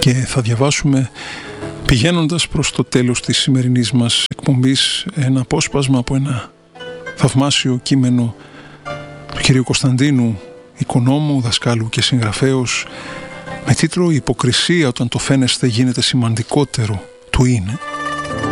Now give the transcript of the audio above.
και θα διαβάσουμε, πηγαίνοντας προς το τέλος της σημερινής μας εκπομπής, ένα απόσπασμα από ένα θαυμάσιο κείμενο του κυρίου Κωνσταντίνου, οικονόμου, δασκάλου και συγγραφέως, με τίτλο «Η υποκρισία όταν το φαίνεστε γίνεται σημαντικότερο του είναι».